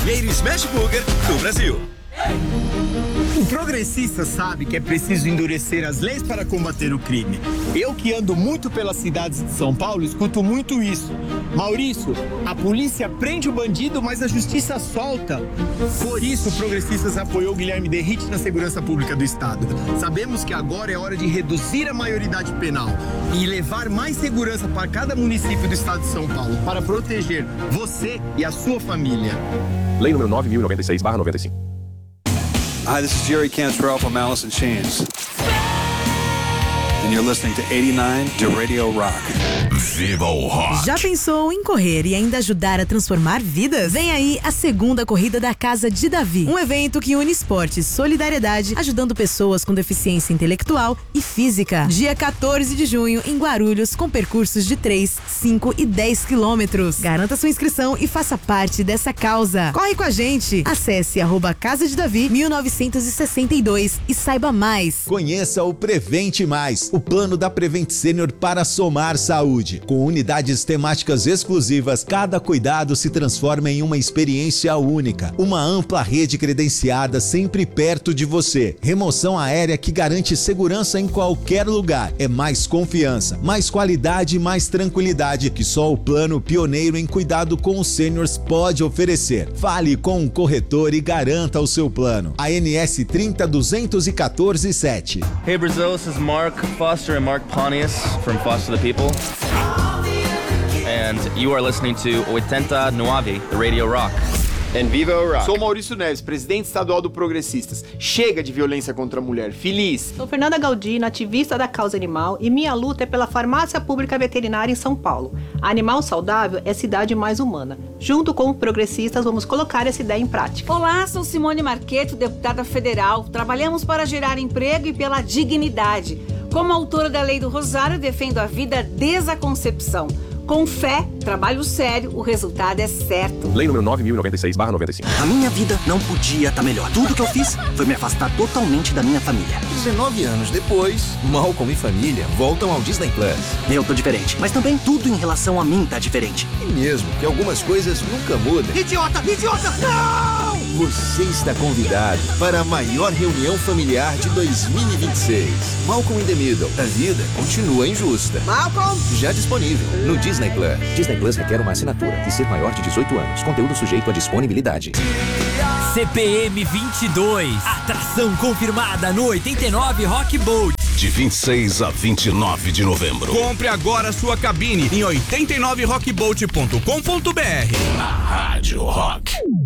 primeiro Smash Burger do Brasil. O progressista sabe que é preciso endurecer as leis para combater o crime. Eu que ando muito pelas cidades de São Paulo, escuto muito isso. Maurício, a polícia prende o bandido, mas a justiça solta. Por isso, o Progressistas apoiou Guilherme Derrite na segurança pública do estado. Sabemos que agora é hora de reduzir a maioridade penal e levar mais segurança para cada município do estado de São Paulo, para proteger você e a sua família. Lei número 9.096/95. Hi, this is Jerry Cantrell from Alice in Chains. And you're listening to 89 de Radio Rock. Viva o rock! Já pensou em correr e ainda ajudar a transformar vidas? Vem aí a segunda corrida da Casa de Davi. Um evento que une esporte e solidariedade, ajudando pessoas com deficiência intelectual e física. Dia 14 de junho, em Guarulhos, com percursos de 3, 5 e 10 quilômetros. Garanta sua inscrição e faça parte dessa causa. Corre com a gente! Acesse @Casa de Davi 1962 e saiba mais. Conheça o Prevente Mais, o plano da Prevent Senior para somar saúde. Com unidades temáticas exclusivas, cada cuidado se transforma em uma experiência única. Uma ampla rede credenciada sempre perto de você. Remoção aérea que garante segurança em qualquer lugar. É mais confiança, mais qualidade e mais tranquilidade que só o plano pioneiro em cuidado com os sêniors pode oferecer. Fale com um corretor e garanta o seu plano. ANS 302147. Hey Brazil, this is Mark Foster and Mark Pontius from Foster the People. And you are listening to 89 the Radio Rock. And Viva o Rock. Sou Maurício Neves, presidente estadual do Progressistas. Chega de violência contra a mulher. Feliz. Sou Fernanda Galdino, ativista da causa animal, e minha luta é pela farmácia pública veterinária em São Paulo. A Animal Saudável é cidade mais humana. Junto com Progressistas, vamos colocar essa ideia em prática. Olá, sou Simone Marqueto, deputada federal. Trabalhamos para gerar emprego e pela dignidade. Como autora da Lei do Rosário, defendo a vida desde a concepção. Com fé, trabalho sério, o resultado é certo. Lei número 9.096/95. A minha vida não podia estar melhor. Tudo que eu fiz foi me afastar totalmente da minha família. 19 anos depois, Malcolm e família voltam ao Disney Plus. Eu tô diferente, mas também tudo em relação a mim tá diferente. E mesmo que algumas coisas nunca mudam. Idiota! Idiota! Não! Você está convidado para a maior reunião familiar de 2026. Malcolm in the Middle. A vida continua injusta. Malcolm! Já disponível no Disney Plus. Disney Plus requer uma assinatura e ser maior de 18 anos. Conteúdo sujeito à disponibilidade. CPM 22. Atração confirmada no 89 Rock Boat. De 26 a 29 de novembro. Compre agora sua cabine em 89rockboat.com.br. Na Rádio Rock.